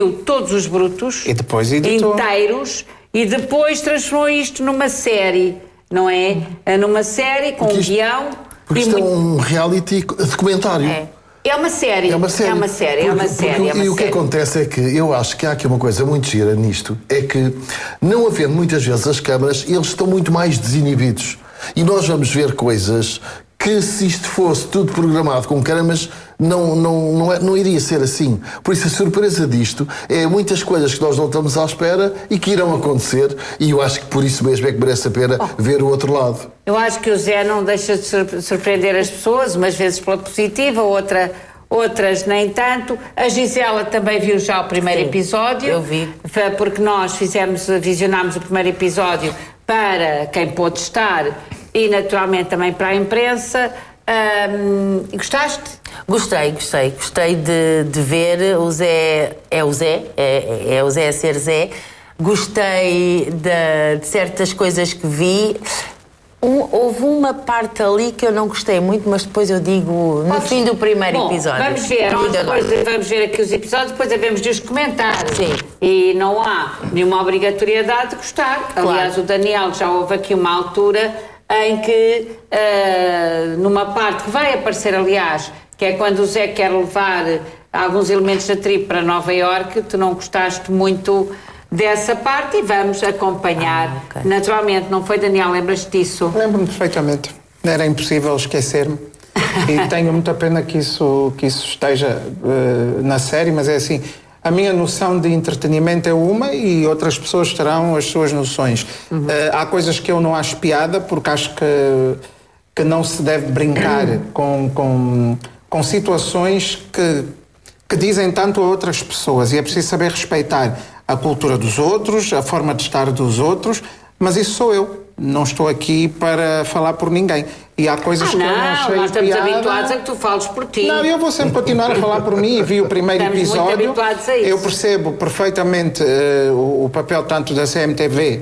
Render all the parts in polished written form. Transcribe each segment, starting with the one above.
todos os brutos E depois editou. inteiros e depois transformou isto numa série, não é? Numa série com um guião. Porque isto é um reality documentário. É uma série. É uma série. E o que acontece é que eu acho que há aqui uma coisa muito gira nisto, é que, não havendo muitas vezes as câmaras, eles estão muito mais desinibidos. E nós vamos ver coisas que, se isto fosse tudo programado com câmaras, não iria ser assim. Por isso, a surpresa disto é muitas coisas que nós não estamos à espera e que irão acontecer, e eu acho que por isso mesmo é que merece a pena ver o outro lado. Eu acho que o Zé não deixa de surpreender as pessoas, umas vezes pela positiva, outras nem tanto. A Gisela também viu já o primeiro episódio. Eu vi. Porque nós visionámos o primeiro episódio para quem pôde estar e naturalmente também para a imprensa. Gostaste? Gostei de ver o Zé, é o Zé a ser Zé. Gostei de certas coisas que vi. Houve uma parte ali que eu não gostei muito, mas depois eu digo no fim do primeiro episódio. Vamos ver, vamos ver aqui os episódios, depois devemos de os comentar. Sim. E não há nenhuma obrigatoriedade de gostar. Claro. Aliás, o Daniel já houve aqui uma altura em que, numa parte que vai aparecer, aliás, que é quando o Zé quer levar alguns elementos da tribo para Nova Iorque, tu não gostaste muito dessa parte e vamos acompanhar. Okay. Naturalmente, não foi, Daniel? Lembras-te disso? Lembro-me perfeitamente. Era impossível esquecer-me. E tenho muita pena que isso esteja na série, mas é assim, a minha noção de entretenimento é uma e outras pessoas terão as suas noções. Há coisas que eu não acho piada, porque acho que não se deve brincar com situações que dizem tanto a outras pessoas, e é preciso saber respeitar a cultura dos outros, a forma de estar dos outros, mas isso sou eu. Não estou aqui para falar por ninguém. E há coisas que eu não achei nós estamos piada. habituados a que tu fales por ti. Não, eu vou sempre continuar a falar por mim e vi o primeiro Estamos episódio. muito habituados a isso. Eu percebo perfeitamente o papel tanto da CMTV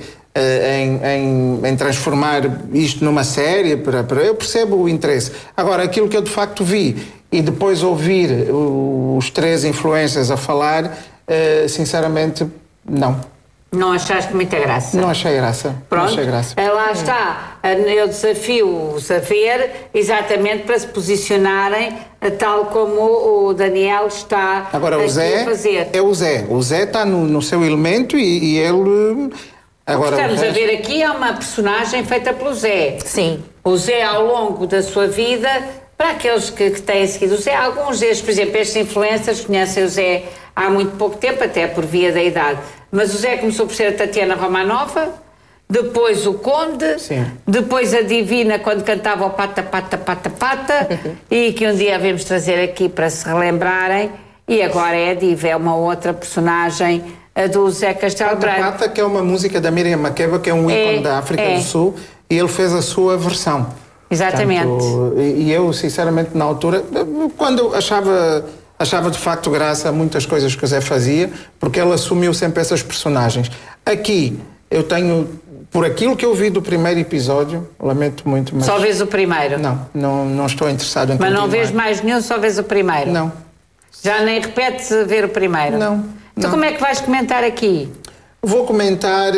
em transformar isto numa série. Eu percebo o interesse. Agora, aquilo que eu de facto vi e depois ouvir os três influencers a falar, sinceramente, não. Não achaste muita graça? Não achei graça. Pronto, não achei graça. Lá está. Eu desafio-os a ver exatamente para se posicionarem tal como o Daniel está agora, aqui o Zé a fazer. É o Zé. O Zé está no seu elemento e ele... Agora, o que estamos a ver aqui é uma personagem feita pelo Zé. Sim. O Zé, ao longo da sua vida, para aqueles que têm seguido o Zé, alguns deles, por exemplo, estes influencers conhecem o Zé há muito pouco tempo, até por via da idade. Mas o Zé começou por ser a Tatiana Romanova, depois o Conde, sim, depois a Divina, quando cantava o Pata, Pata, Pata, Pata, e que um dia havemos trazer aqui para se relembrarem, e agora é a Diva, é uma outra personagem do Zé Castelo Branco. Pata, Pata, que é uma música da Miriam Makeba, que é um ícone da África do Sul, e ele fez a sua versão. Exatamente. Portanto, e eu, sinceramente, na altura, quando achava de facto graça a muitas coisas que o Zé fazia, porque ele assumiu sempre essas personagens. Aqui, eu tenho, por aquilo que eu vi do primeiro episódio, lamento muito, mas... Só vês o primeiro? Não estou interessado em Mas continuar. não vês mais nenhum, só vês o primeiro? Não. Já nem repetes ver o primeiro? Não. Então como é que vais comentar aqui? Vou comentar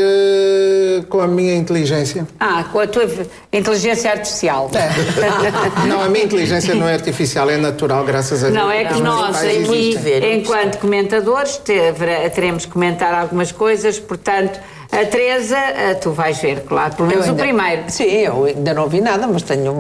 com a minha inteligência. Com a tua inteligência artificial. Não, a minha inteligência não é artificial, é natural, graças a Deus. Não, é que nós aqui, enquanto comentadores, teremos que comentar algumas coisas, portanto, a Teresa, tu vais ver, claro, pelo menos o primeiro. Sim, eu ainda não vi nada, mas tenho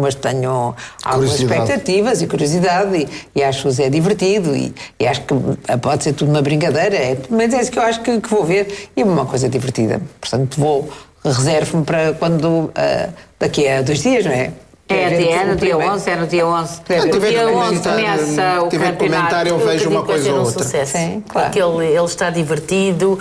algumas expectativas e curiosidade e acho o Zé divertido e acho que pode ser tudo uma brincadeira, mas é isso que eu acho que vou ver e é uma coisa divertida. Portanto, reservo-me para quando, daqui a 2 dias, não é? É no dia 11, é no dia 11. No dia 11 começa o campeonato. Eu vejo uma coisa ou outra. Sim, claro. Porque ele está divertido,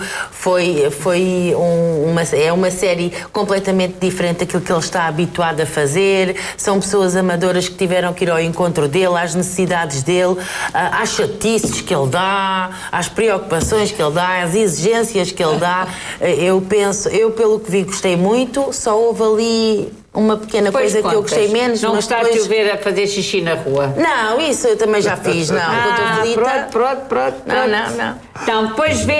é uma série completamente diferente daquilo que ele está habituado a fazer, são pessoas amadoras que tiveram que ir ao encontro dele, às necessidades dele, às chatices que ele dá, às preocupações que ele dá, às exigências que ele dá. Eu pelo que vi, gostei muito, só houve ali uma pequena coisa que eu gostei menos. Não gostaste de o ver a fazer xixi na rua? Não, isso eu também já fiz, não. Pronto. Não. Então, depois vê